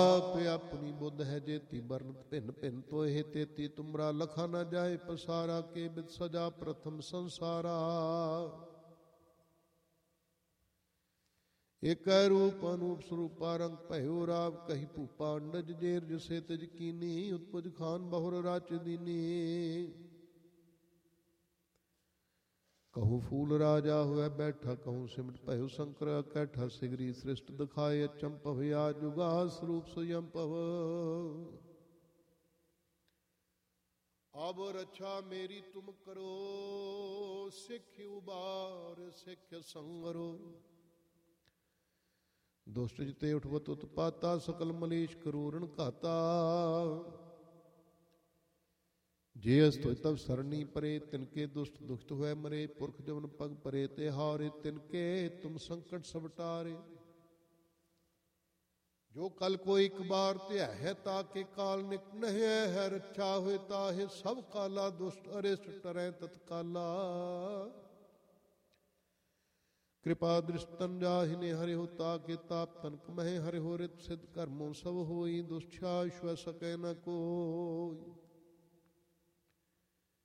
आप अपनी बुद्ध है जेती बरन भिन्न भिन्न तो हे तेती तुमरा लखा न जाए पसारा के बिद सजा प्रथम संसारा। एक रूप अनूप स्वरूपा रंग भयो राव कही भूपा अंडज जेर जिसे तिज कीनी उत्पुज खान बहुर राच दीनी। कहूँ फूल राजा हुआ बैठा कहूँ सिमट भयो शंकर कैठा सिगरी सृष्ट दिखाए चंपव या जुगा स्वरूप सुयंपव। अब रक्षा मेरी तुम करो सिख उबार सिख संगरो। दुष्ट जिते उठवत उत्पाता सकल मलेश करूरण घाता। जे अस्तु तब सरणी परे तिनके दुष्ट दुष्ट हुए मरे पुरख जवन पग परे ते हारे तिनके तुम संकट सब टारे। जो कल को एक बार ते है ताके काल निक नहीं है रक्षा हुए ताहे सब काला दुष्ट अरिष्ट टरै तत्काला। कृपा दृष्टन जाहिने हरि हो ताके ताप तनक महे हरि हो रित सिद्ध कर्मों सब होई दुष्टा श्व सकै न कोई।